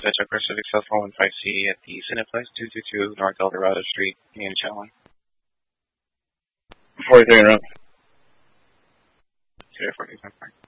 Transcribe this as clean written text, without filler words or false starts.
is at Joker Civic South 415C at the Cineplex 222 North Eldorado Street in Chalon. 43 in a row. 240,